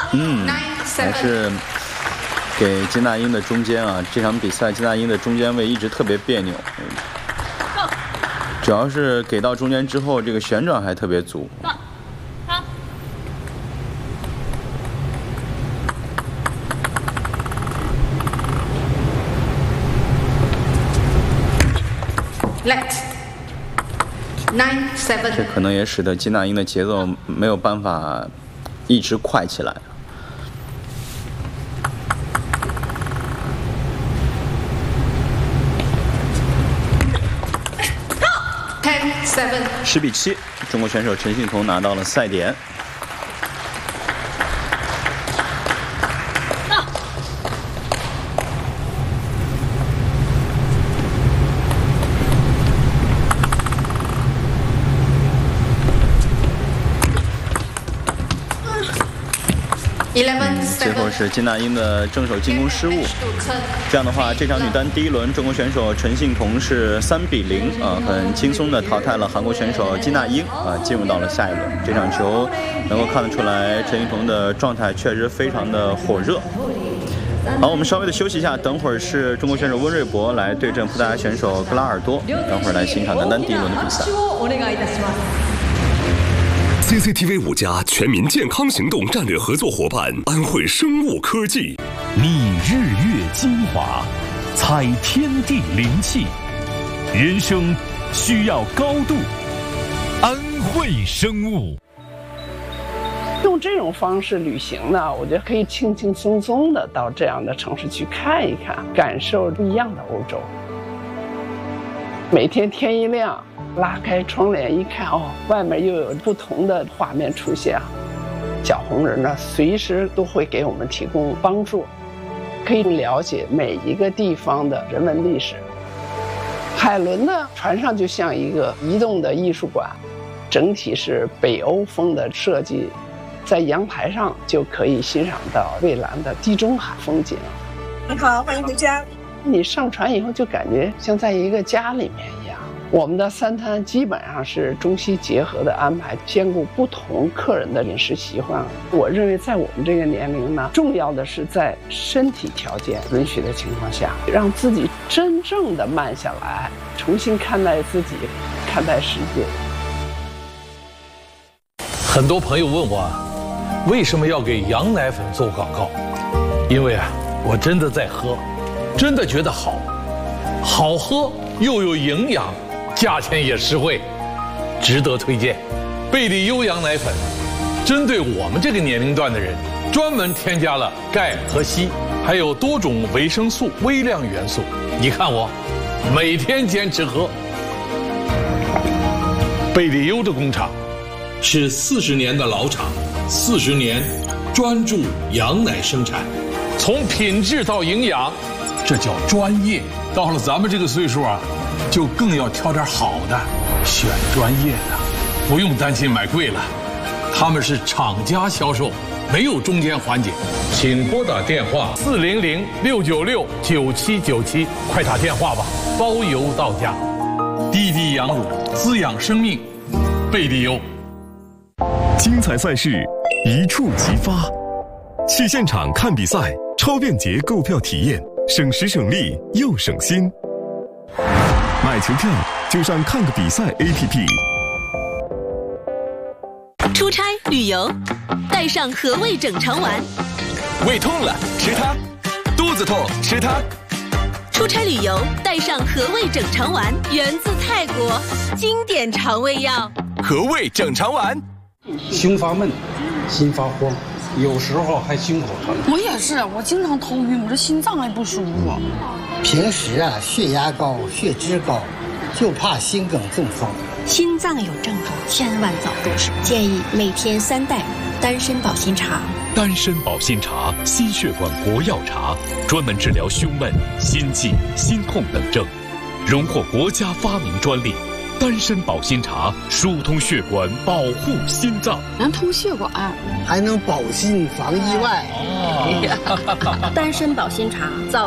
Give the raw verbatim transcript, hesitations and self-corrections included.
嗯，还是给金大英的中间啊，这场比赛金大英的中间位一直特别别扭，主要是给到中间之后，这个旋转还特别足。 好。 Let nine seven。 这可能也使得金大英的节奏没有办法一直快起来。 ten seven。 十比七，中国选手陈幸同拿到了赛点。嗯，最后是金大英的正手进攻失误，这样的话，这场女单第一轮，中国选手陈幸同是三比零啊，很轻松的淘汰了韩国选手金大英啊，进入到了下一轮。这场球能够看得出来，陈幸同的状态确实非常的火热。好，我们稍微的休息一下，等会儿是中国选手温瑞博来对阵葡萄牙选手格拉尔多，等会儿来欣赏男单第一轮的比赛。 C C T V 五家全民健康行动战略合作伙伴安慧生物科技， 觅日月精华，采天地灵气，人生需要高度。安慧生物。 用这种方式旅行呢，我觉得可以轻轻松松的到这样的城市去看一看，感受不一样的欧洲。每天天一亮，拉开窗帘一看，哦，外面又有不同的画面出现。小红人呢，随时都会给我们提供帮助，可以了解每一个地方的人文历史。海伦呢，船上就像一个移动的艺术馆，整体是北欧风的设计，在阳台上就可以欣赏到蔚蓝的地中海风景。 你好，欢迎回家。 你上船以后就感觉像在一个家里面一样。我们的三餐基本上是中西结合的安排，兼顾不同客人的饮食习惯。我认为在我们这个年龄呢，重要的是在身体条件允许的情况下，让自己真正的慢下来，重新看待自己，看待世界。 很多朋友问我，为什么要给羊奶粉做广告？因为啊，我真的在喝，真的觉得好，好喝又有营养，价钱也实惠，值得推荐。贝利优羊奶粉，针对我们这个年龄段的人，专门添加了钙和硒，还有多种维生素、微量元素。你看我，每天坚持喝。贝利优的工厂是四十年的老厂，四十年专注羊奶生产，从品质到营养，这叫专业。到了咱们这个岁数啊，就更要挑点好的，选专业的，不用担心买贵了。他们是厂家销售，没有中间环节。请拨打电话四零零六九六九七九七，快打电话吧，包邮到家。滴滴羊乳，滋养生命，贝利优。 精彩赛事一触即发，去现场看比赛，超便捷购票体验，省时省力又省心。买球票就上看个比赛 A P P。 出差旅游，带上和味整肠丸。 胃痛了吃它，肚子痛吃它。 出差旅游，带上和味整肠丸，源自泰国，经典肠胃药。 和味整肠丸。 胸发闷，心发慌，有时候还心口疼。 我也是，我经常头晕，我这心脏还不舒服。 平时啊，血压高，血脂高，就怕心梗中风。 心脏有症状，千万早重视。建议每天三袋丹参保心茶。 丹参保心茶，心血管国药茶，专门治疗胸闷、心悸、心痛等症，荣获国家发明专利。丹参保心茶疏通血管，保护心脏， 能通血管， 还能保心防意外。 丹参保心茶早。